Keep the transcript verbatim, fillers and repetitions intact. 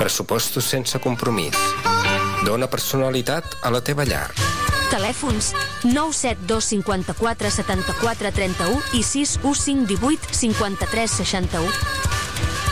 Pressupostos sense compromís. Dóna personalitat a la teva llar. Telèfons nou set dos cinquanta-quatre setanta-quatre trenta-u i sis u cinc divuit cinquanta-tres seixanta-u.